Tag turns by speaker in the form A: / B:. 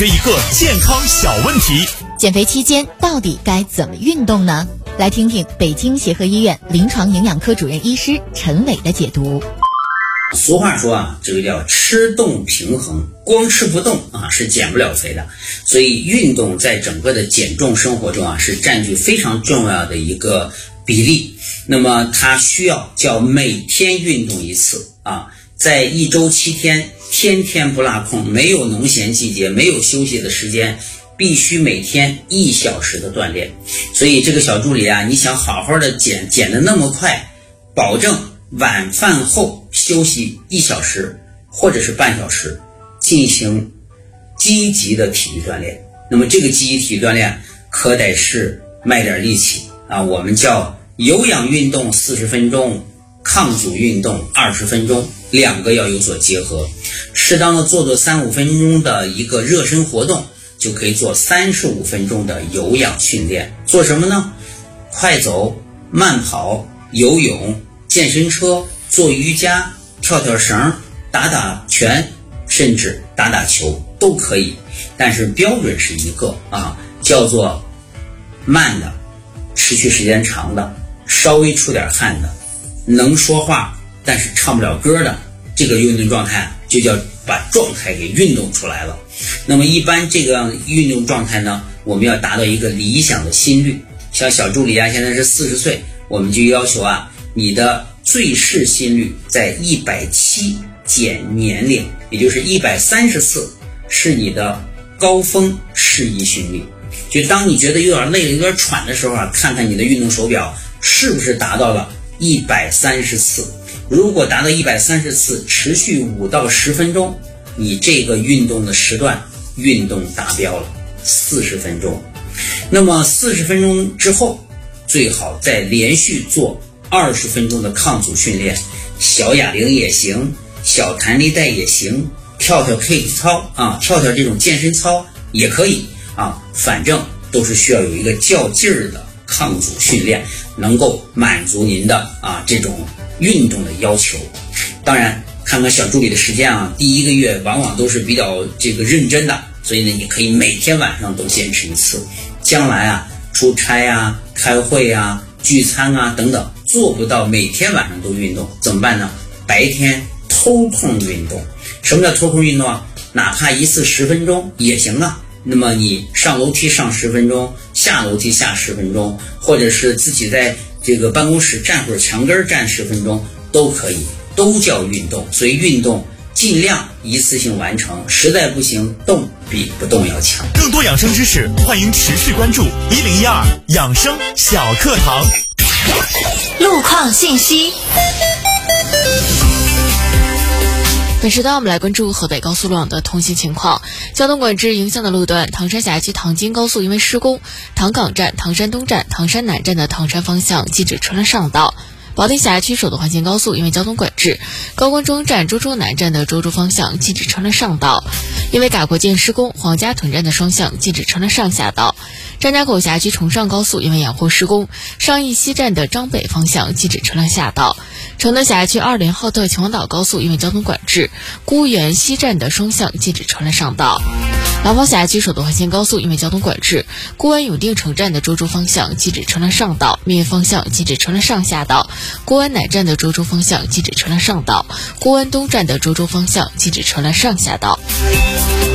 A: 这一个健康小问题。
B: 减肥期间到底该怎么运动呢？来听听北京协和医院临床营养科主任医师陈伟的解读。
C: 俗话说啊，这个叫吃动平衡，光吃不动啊是减不了肥的。所以运动在整个的减重生活中啊是占据非常重要的一个比例。那么它需要叫每天运动一次啊，在1周7天，天天不落空，没有农闲季节，没有休息的时间，必须每天1小时的锻炼。所以这个小助理啊，你想好好的减得那么快，保证晚饭后休息1小时或者是半小时，进行积极的体育锻炼。那么这个积极体育锻炼可得是卖点力气啊，我们叫有氧运动40分钟，抗阻运动20分钟，两个要有所结合。适当的做3-5分钟的一个热身活动，就可以做35分钟的有氧训练。做什么呢？快走、慢跑、游泳、健身车、做瑜伽、跳跳绳、打打拳，甚至打打球都可以。但是标准是一个啊，叫做慢的、持续时间长的、稍微出点汗的、能说话但是唱不了歌的，这个运动状态就叫把状态给运动出来了。那么一般这个运动状态呢，我们要达到一个理想的心率。像小助理啊，现在是40岁，我们就要求啊，你的最适心率在170减年龄，也就是130次是你的高峰适宜心率。就当你觉得有点累了、有点喘的时候啊，看看你的运动手表是不是达到了130次。如果达到130次，持续5到10分钟，你这个运动的时段运动达标了40分钟。那么40分钟之后，最好再连续做20分钟的抗阻训练，小哑铃也行，小弹力带也行，跳跳 K 操啊，跳跳这种健身操也可以啊，反正都是需要有一个较劲儿的抗阻训练，能够满足您的这种运动的要求。当然看看小助理的时间啊，第1个月往往都是比较认真的，所以呢你可以每天晚上都坚持1次。将来啊出差啊、开会啊、聚餐啊等等，做不到每天晚上都运动怎么办呢？白天偷空运动。什么叫偷空运动啊？哪怕1次10分钟也行啊。那么你上楼梯上10分钟，下楼梯下10分钟，或者是自己在这个办公室站会儿墙根站10分钟都可以，都叫运动。所以运动尽量一次性完成，实在不行动比不动要强。
A: 更多养生知识，欢迎持续关注1012养生小课堂。
B: 路况信息。
D: 本时段我们来关注河北高速路网的通行情况。交通管制影响的路段，唐山辖区唐京高速因为施工，唐岗站、唐山东站、唐山南站的唐山方向禁止车辆上道。保定辖区首都环线高速因为交通管制，高关中站、周州南站的周州方向禁止车辆上道。因为嘎国涧施工，黄家屯站的双向禁止车辆上下道。张家口辖区崇上高速因为养护施工，上义西站的张北方向禁止车辆下道。承德辖区2连浩特秦皇岛高速因为交通管制，沽源西站的双向禁止车辆上道。廊坊辖区首都环线高速因为交通管制，沽安永定城站的周州方向禁止车辆上道，蜜月方向禁止车辆上下道。沽安南站的周州方向禁止车辆上道，沽安东站的周州方向禁止车辆上下道。